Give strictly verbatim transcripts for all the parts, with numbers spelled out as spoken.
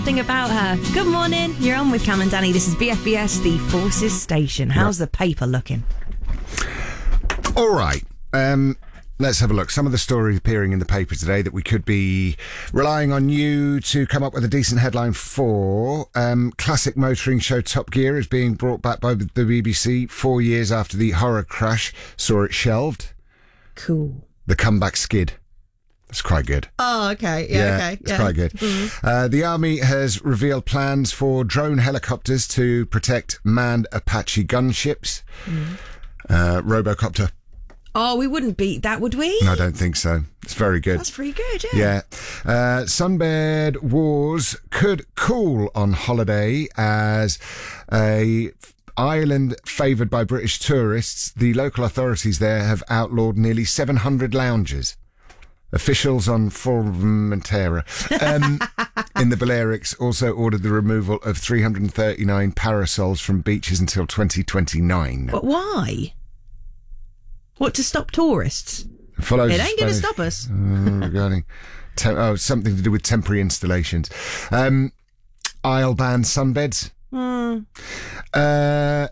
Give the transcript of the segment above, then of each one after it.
something about her. Good morning. You're on with Cam and Danny. This is B F B S, the Forces Station. How's the paper looking? All right. Um, let's have a look. Some of the stories appearing in the paper today that we could be relying on you to come up with a decent headline for. Um, classic motoring show Top Gear is being brought back by the B B C four years after the horror crash saw it shelved. Cool. The comeback skid. That's quite good. Oh, okay. Yeah, yeah okay. It's yeah. quite good. Mm-hmm. Uh, the Army has revealed plans for drone helicopters to protect manned Apache gunships. Mm. Uh, Robocopter. Oh, we wouldn't beat that, would we? No, I don't think so. It's very good. That's pretty good, yeah. Yeah. Uh, sunbed wars could cool on holiday as a island favoured by British tourists. The local authorities there have outlawed nearly seven hundred lounges. Officials on Formentera um, in the Balearics also ordered the removal of three hundred thirty-nine parasols from beaches until twenty twenty-nine. But why? What, to stop tourists? Follows it ain't going to Spanish, stop us. uh, regarding tem- oh, something to do with temporary installations. Um, Isle banned sunbeds. Hmm. Uh,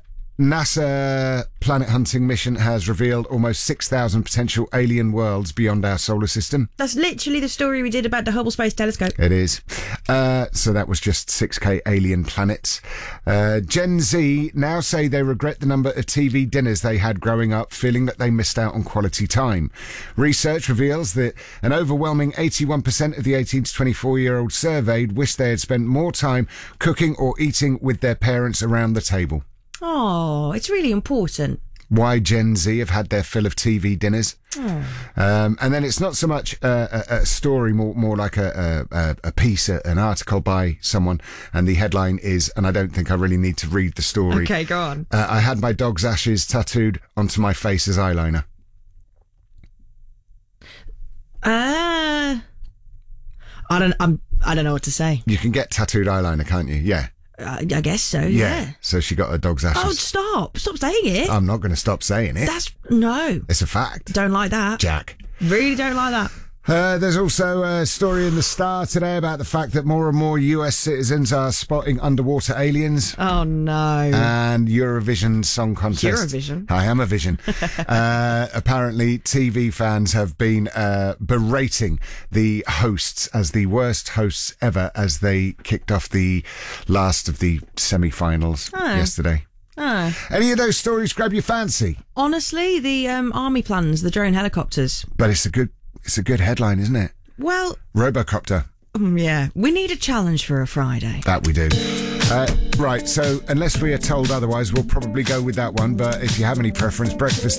NASA planet hunting mission has revealed almost six thousand potential alien worlds beyond our solar system. That's literally the story we did about the Hubble Space Telescope. It is. Uh, so that was just six K alien planets. Uh, Gen Z now say they regret the number of T V dinners they had growing up, feeling that they missed out on quality time. Research reveals that an overwhelming eighty-one percent of the eighteen to twenty-four-year-olds surveyed wished they had spent more time cooking or eating with their parents around the table. Oh, it's really important. Why Gen Z have had their fill of T V dinners. Oh. Um, and then it's not so much a, a, a story, more more like a, a, a piece, a, an article by someone. And the headline is, and I don't think I really need to read the story. Okay, go on. Uh, I had my dog's ashes tattooed onto my face as eyeliner. Uh, I don't, I'm, I don't know what to say. You can get tattooed eyeliner, can't you? Yeah. Uh, I guess so, yeah. yeah. So she got her dog's ashes. Oh, stop. Stop saying it. I'm not going to stop saying it. That's, no. It's a fact. Don't like that. Jack. Really don't like that. Uh, there's also a story in the Star today about the fact that more and more U S citizens are spotting underwater aliens. Oh, no. And Eurovision Song Contest. Eurovision? I am a vision. uh, apparently, T V fans have been uh, berating the hosts as the worst hosts ever as they kicked off the last of the semi-finals oh. yesterday. Oh. Any of those stories grab your fancy? Honestly, the um, army plans, the drone helicopters. But it's a good... It's a good headline, isn't it? Well... Robocopter. Um, yeah. We need a challenge for a Friday. That we do. Uh, right, so unless we are told otherwise, we'll probably go with that one. But if you have any preference, breakfast